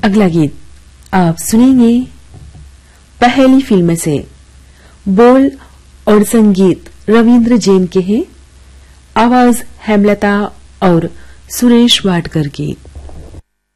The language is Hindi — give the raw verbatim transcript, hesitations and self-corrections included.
अगला गीत आप सुनेंगे पहली फिल्म से। बोल और संगीत रविंद्र जैन के हैं, आवाज हेमलता और सुरेश वाडकर की।